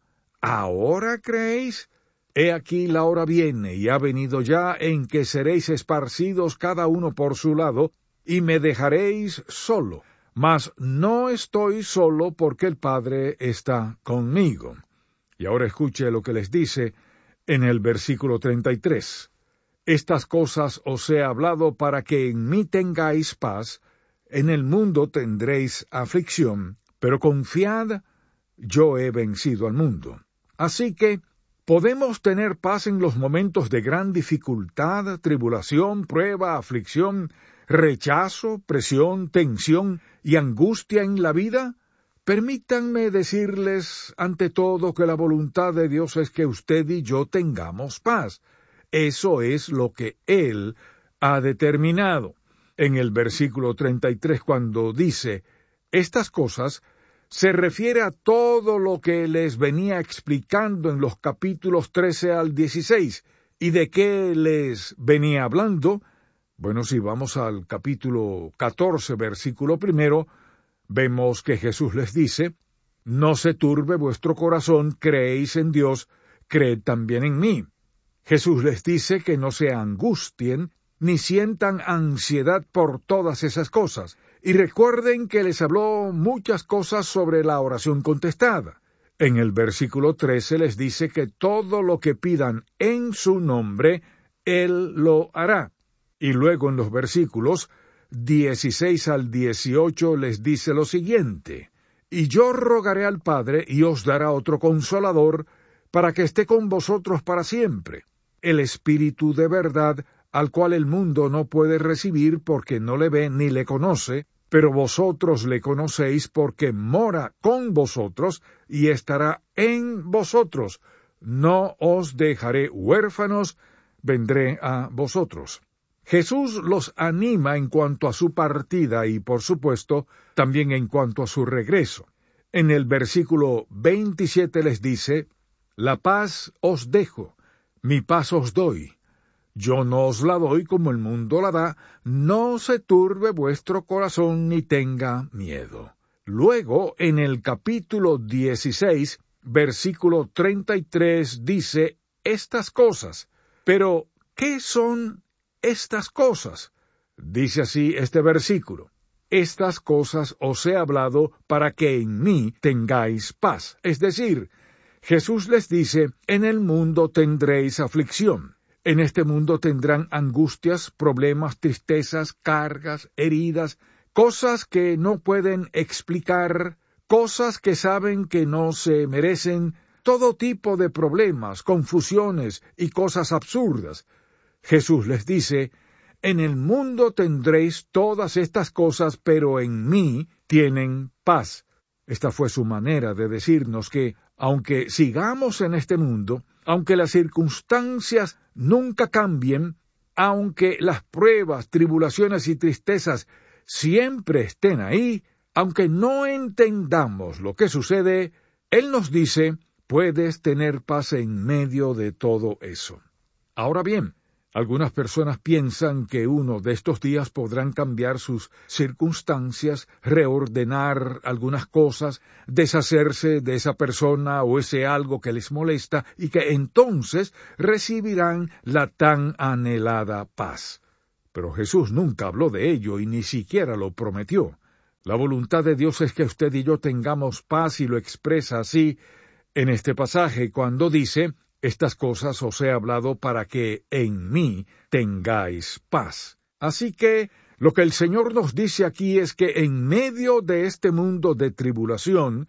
¿ahora creéis? He aquí la hora viene y ha venido ya en que seréis esparcidos cada uno por su lado, y me dejaréis solo. Mas no estoy solo porque el Padre está conmigo. Y ahora escuche lo que les dice en el versículo 33. Estas cosas os he hablado para que en mí tengáis paz. En el mundo tendréis aflicción, pero confiad, yo he vencido al mundo. Así que podemos tener paz en los momentos de gran dificultad, tribulación, prueba, aflicción, rechazo, presión, tensión y angustia en la vida. Permítanme decirles ante todo que la voluntad de Dios es que usted y yo tengamos paz. Eso es lo que Él ha determinado. En el versículo 33, cuando dice estas cosas, se refiere a todo lo que les venía explicando en los capítulos 13 al 16. ¿Y de qué les venía hablando? Bueno, si vamos al capítulo 14, versículo 1, vemos que Jesús les dice, no se turbe vuestro corazón, creéis en Dios, creed también en mí. Jesús les dice que no se angustien, ni sientan ansiedad por todas esas cosas. Y recuerden que les habló muchas cosas sobre la oración contestada. En el versículo 13 les dice que todo lo que pidan en su nombre, Él lo hará. Y luego en los versículos 16 al 18 les dice lo siguiente, y yo rogaré al Padre y os dará otro consolador para que esté con vosotros para siempre, el Espíritu de verdad, al cual el mundo no puede recibir porque no le ve ni le conoce, pero vosotros le conocéis porque mora con vosotros y estará en vosotros. No os dejaré huérfanos, vendré a vosotros. Jesús los anima en cuanto a su partida y, por supuesto, también en cuanto a su regreso. En el versículo 27 les dice, la paz os dejo, mi paz os doy. Yo no os la doy como el mundo la da, no se turbe vuestro corazón ni tenga miedo. Luego, en el capítulo 16, versículo 33, dice estas cosas. Pero, ¿qué son estas cosas? Dice así este versículo. Estas cosas os he hablado para que en mí tengáis paz. Es decir, Jesús les dice, en el mundo tendréis aflicción. En este mundo tendrán angustias, problemas, tristezas, cargas, heridas, cosas que no pueden explicar, cosas que saben que no se merecen, todo tipo de problemas, confusiones y cosas absurdas. Jesús les dice, en el mundo tendréis todas estas cosas, pero en mí tienen paz. Esta fue su manera de decirnos que, aunque sigamos en este mundo, aunque las circunstancias nunca cambien, aunque las pruebas, tribulaciones y tristezas siempre estén ahí, aunque no entendamos lo que sucede. Él nos dice, puedes tener paz en medio de todo eso. Ahora bien, algunas personas piensan que uno de estos días podrán cambiar sus circunstancias, reordenar algunas cosas, deshacerse de esa persona o ese algo que les molesta, y que entonces recibirán la tan anhelada paz. Pero Jesús nunca habló de ello y ni siquiera lo prometió. La voluntad de Dios es que usted y yo tengamos paz, y lo expresa así en este pasaje cuando dice, estas cosas os he hablado para que en mí tengáis paz. Así que lo que el Señor nos dice aquí es que en medio de este mundo de tribulación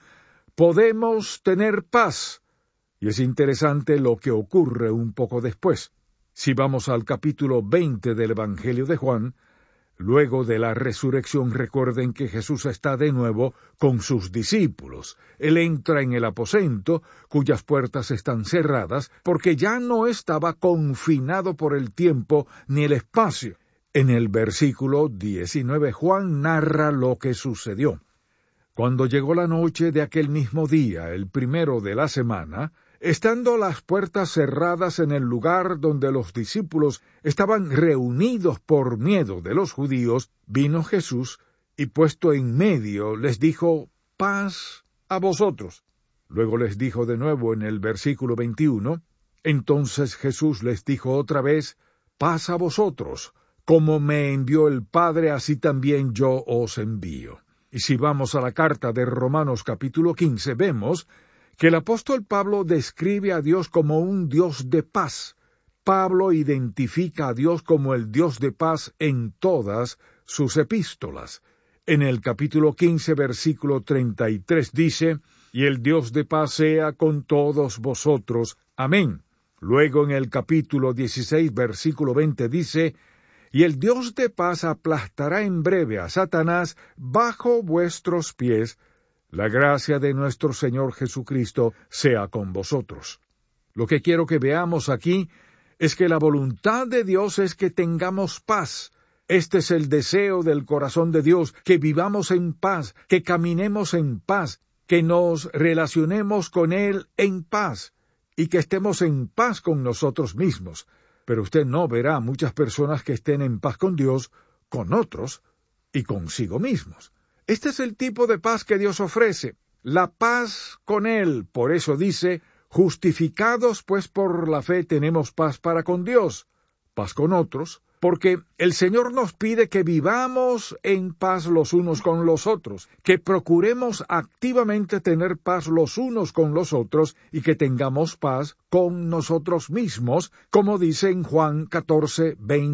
podemos tener paz. Y es interesante lo que ocurre un poco después. Si vamos al capítulo 20 del Evangelio de Juan, luego de la resurrección, recuerden que Jesús está de nuevo con sus discípulos. Él entra en el aposento, cuyas puertas están cerradas, porque ya no estaba confinado por el tiempo ni el espacio. En el versículo 19, Juan narra lo que sucedió. Cuando llegó la noche de aquel mismo día, el primero de la semana, estando las puertas cerradas en el lugar donde los discípulos estaban reunidos por miedo de los judíos, vino Jesús y puesto en medio les dijo, paz a vosotros. Luego les dijo de nuevo en el versículo 21, entonces Jesús les dijo otra vez, paz a vosotros, como me envió el Padre, así también yo os envío. Y si vamos a la carta de Romanos capítulo 15, vemos que el apóstol Pablo describe a Dios como un Dios de paz. Pablo identifica a Dios como el Dios de paz en todas sus epístolas. En el capítulo 15, versículo 33 dice, y el Dios de paz sea con todos vosotros. Amén. Luego en el capítulo 16, versículo 20 dice, y el Dios de paz aplastará en breve a Satanás bajo vuestros pies. La gracia de nuestro Señor Jesucristo sea con vosotros. Lo que quiero que veamos aquí es que la voluntad de Dios es que tengamos paz. Este es el deseo del corazón de Dios, que vivamos en paz, que caminemos en paz, que nos relacionemos con Él en paz, y que estemos en paz con nosotros mismos. Pero usted no verá muchas personas que estén en paz con Dios, con otros y consigo mismos. Este es el tipo de paz que Dios ofrece, la paz con Él. Por eso dice, justificados pues por la fe tenemos paz para con Dios, paz con otros, porque el Señor nos pide que vivamos en paz los unos con los otros, que procuremos activamente tener paz los unos con los otros y que tengamos paz con nosotros mismos, como dice en Juan 14,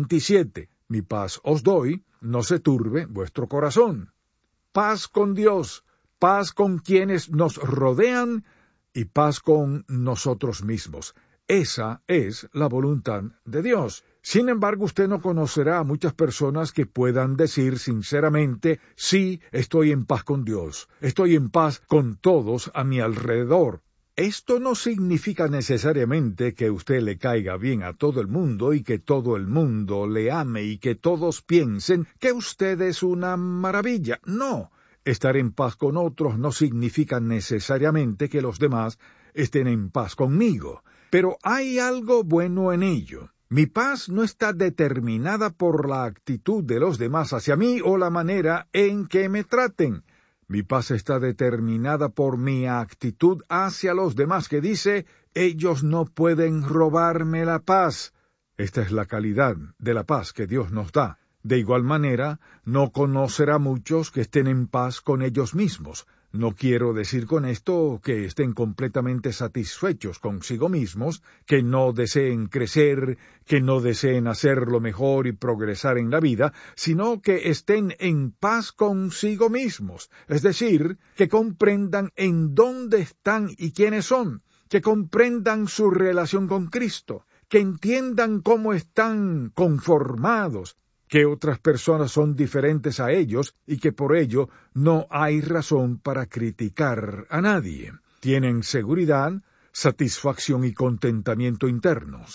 27. Mi paz os doy, no se turbe vuestro corazón. Paz con Dios, paz con quienes nos rodean y paz con nosotros mismos. Esa es la voluntad de Dios. Sin embargo, usted no conocerá a muchas personas que puedan decir sinceramente, sí, estoy en paz con Dios, estoy en paz con todos a mi alrededor. Esto no significa necesariamente que usted le caiga bien a todo el mundo y que todo el mundo le ame y que todos piensen que usted es una maravilla. No, estar en paz con otros no significa necesariamente que los demás estén en paz conmigo. Pero hay algo bueno en ello. Mi paz no está determinada por la actitud de los demás hacia mí o la manera en que me traten. Mi paz está determinada por mi actitud hacia los demás, que dice, ellos no pueden robarme la paz. Esta es la calidad de la paz que Dios nos da. De igual manera, no conocerá muchos que estén en paz con ellos mismos. No quiero decir con esto que estén completamente satisfechos consigo mismos, que no deseen crecer, que no deseen hacerlo mejor y progresar en la vida, sino que estén en paz consigo mismos, es decir, que comprendan en dónde están y quiénes son, que comprendan su relación con Cristo, que entiendan cómo están conformados, que otras personas son diferentes a ellos y que por ello no hay razón para criticar a nadie. Tienen seguridad, satisfacción y contentamiento internos.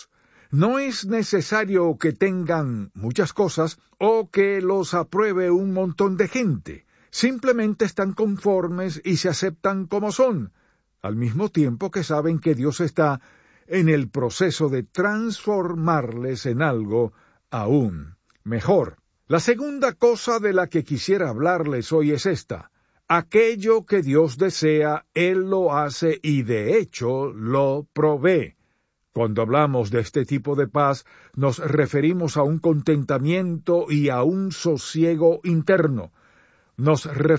No es necesario que tengan muchas cosas o que los apruebe un montón de gente. Simplemente están conformes y se aceptan como son, al mismo tiempo que saben que Dios está en el proceso de transformarles en algo aún mejor. La segunda cosa de la que quisiera hablarles hoy es esta. Aquello que Dios desea, Él lo hace y de hecho lo provee. Cuando hablamos de este tipo de paz, nos referimos a un contentamiento y a un sosiego interno. Nos referimos